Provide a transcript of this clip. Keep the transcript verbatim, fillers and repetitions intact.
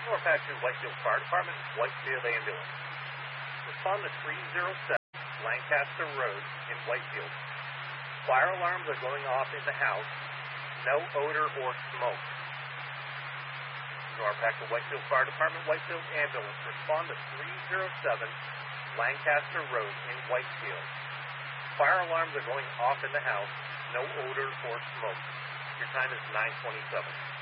Norpac to Whitefield Fire Department, Whitefield Ambulance. Respond to three oh seven Lancaster Road in Whitefield. Fire alarms are going off in the house. No odor or smoke. Norpac to Whitefield Fire Department, Whitefield Ambulance. Respond to three oh seven Lancaster Road in Whitefield. Fire alarms are going off in the house. No odor or smoke. Your time is nine twenty-seven.